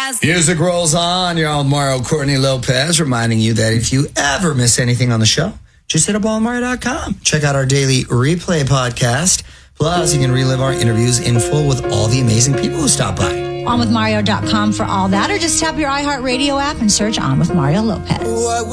Lopez. Music rolls on. You're on with Mario Courtney Lopez, reminding you that if you ever miss anything on the show, just hit up allmario.com. Check out our daily replay podcast. Plus, you can relive our interviews in full with all the amazing people who stop by. OnWithMario.com for all that, or just tap your iHeartRadio app and search On with Mario Lopez.